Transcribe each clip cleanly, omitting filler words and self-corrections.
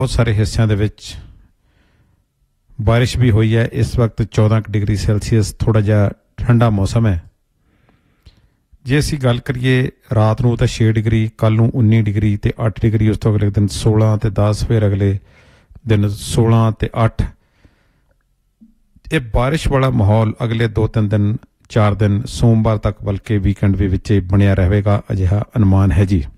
बहुत सारे हिस्सों के बारिश भी हुई है। इस वक्त 14 डिग्री सैल्सीयस थोड़ा जहा ठंडा मौसम है। जे असी गल करिए रात को तो 6 डिग्री, कल 19 डिग्री तो 8 डिग्री, उस तो अगले दिन 16 तो 10, फिर अगले दिन 16 तो 8। ये बारिश वाला माहौल अगले 2-3 दिन 4 दिन सोमवार तक बल्कि वीकेंड भी विच बनया रहेगा, अजिहा अनुमान है जी।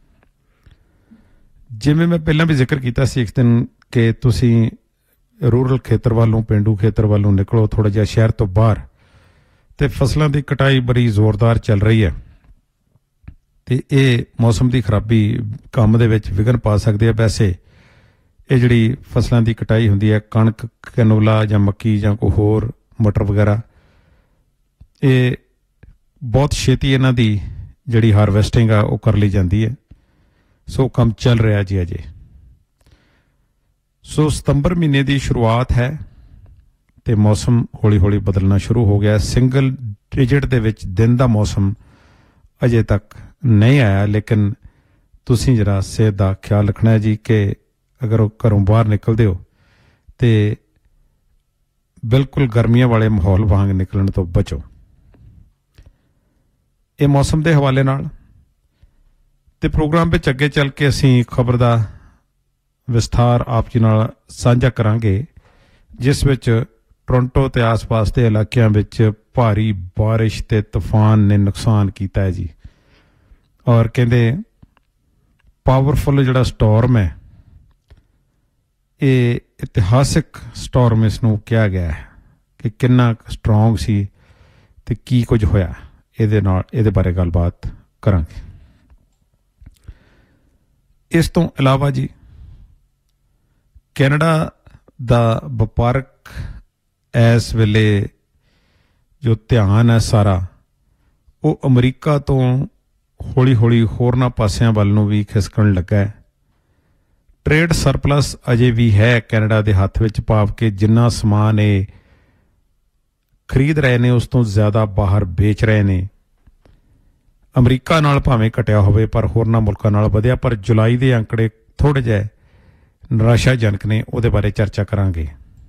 जिवें मैं पहला भी जिक्र किया एक दिन कि तुसी रूरल खेतर वालों, पेंडू खेतर वालों निकलो थोड़ा जिहा शहर तो बाहर, तो फसलों की कटाई बड़ी जोरदार चल रही है। तो ये मौसम की खराबी काम दे विच विघन पा सकती है। वैसे ये जिहड़ी फसलों की कटाई हुंदी है, कणक, कैनोला जां मक्की जां कोई होर मटर वगैरह, ये बहुत छेती इन्हां दी जिहड़ी हारवैसटिंग आ वो कर ली जाती है। सो काम चल रहा जी अजे। सो सितंबर महीने की शुरुआत है तो मौसम हौली हौली बदलना शुरू हो गया। सिंगल डिजिट दे विच दिन का मौसम अजे तक नहीं आया, लेकिन तुसीं जरा सेहत का ख्याल रखना है जी कि अगर घरों बाहर निकलते हो तो बिल्कुल गर्मियों वाले माहौल वांग निकलने तो बचो। ये मौसम के हवाले नाल ते प्रोग्राम में अगे चल के असी खबर का विस्तार आप जी नाल साझा करांगे, जिस विच टोरंटो ते आस पास के इलाकों में भारी बारिश ते तूफान ने नुकसान किया है जी। और कहते पावरफुल जिहड़ा स्टॉर्म है, ये इतिहासिक स्टॉर्म इसनूं कहा गया है कि कितना स्ट्रोंग सी ते की कुछ होया। इहदे बारे गलबात करांगे। इस तो इलावा जी कैनेडा दा वपारक इस वेले जो ध्यान है सारा वो अमरीका तो हौली हौली होरना पासियां वल नूं भी खिसकण लगा है। ट्रेड सरपलस अजे भी है कैनेडा के हत्थ विच, भाव के जिन्ना समान ये खरीद रहे ने उस तो ज़्यादा बाहर बेच रहे ने। अमरीका नाल भावें घटिया होवे पर होरना मुल्कां नाल वधिया। पर जुलाई के आंकड़े थोड़े जिहे निराशाजनक ने, उहदे बारे चर्चा करांगे।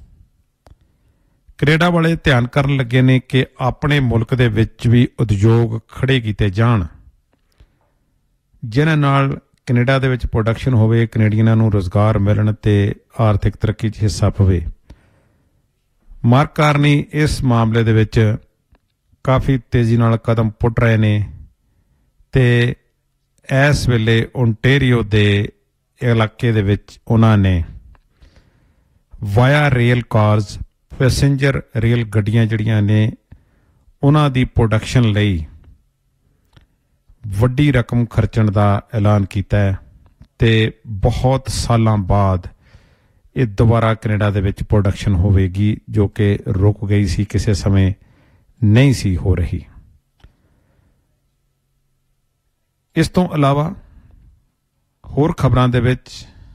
कनेडा वाले ध्यान करन लगे ने कि अपने मुल्क दे विच भी उद्योग खड़े कीते जाण, जिन्हां नाल कनेडा दे विच प्रोडक्शन होवे, कनेडियनां नूं रोज़गार मिलण ते आर्थिक तरक्की 'च हिस्सा पवे। मार्क कार्नी इस मामले दे विच काफ़ी तेज़ी नाल कदम पुट रहे ने ते इस वेले ओंटेरियो दे इलाके दे विच उन्हां ने via rail cars, passenger rail गड्डियां जिहड़ियां ने उन्हां दी प्रोडक्शन लई वड्डी रकम खर्चण दा ऐलान कीता है ते बहुत सालां बाद ये दोबारा कनेडा दे विच प्रोडक्शन होवेगी, जो कि रुक गई सी, किसी समय नहीं सी हो रही। इस तो इलावा होर खबरां दे विच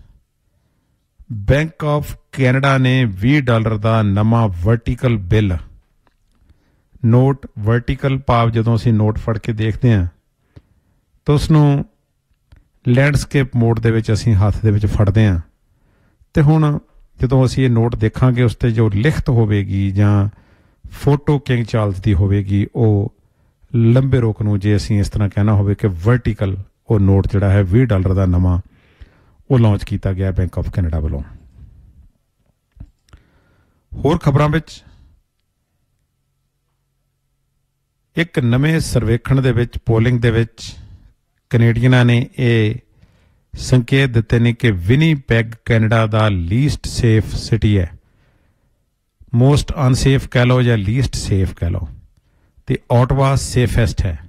बैंक ऑफ कैनेडा ने $20 का नवा वर्टिकल बिल नोट, वर्टिकल भाव जदों असीं नोट फड़ के देखते हैं तो उसनूं लैंडस्केप मोड दे विच असीं हत्थ दे विच फड़दे हैं। तो हुण जदों असीं ये नोट देखांगे उस ते जो लिखत होवेगी जां फोटो किंग चार्ल्स दी होवेगी, वो लंबे रोक नूं जे असीं इस तरह कहना होवे कि वर्टिकल वो नोट जिहड़ा है $20 का नवा वो लॉन्च किया गया बैंक ऑफ कैनेडा वालों। होर खबरां विच एक नवे सर्वेखण दे विच पोलिंग दे विच कनेडियनां ने ये संकेत दिते ने कि विनीपेग कैनेडा का लीस्ट सेफ सिटी है। मोस्ट अनसेफ कह लो या लीस्ट सेफ कह लो, तो ऑटवा सेफेस्ट है।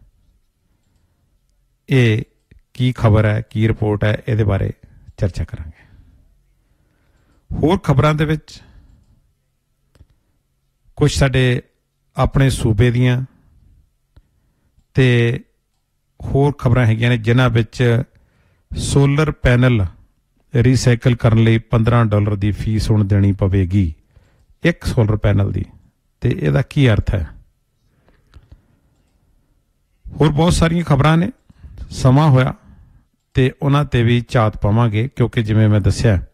ये की खबर है, की रिपोर्ट है, ये बारे चर्चा करांगे। होर खबरां दे विच कुछ साडे अपने सूबे दियां ते होर खबरां हैगियां ने जिन्हां विच सोलर पैनल रीसाइकल करने लई $15 की फीस हुण देनी पवेगी एक सोलर पैनल की। तो इहदा की अर्थ है? होर बहुत सारियां खबरां ने, समा होया ते उन्हां ते भी झात पावांगे, क्योंकि जिवें मैं दस्सिया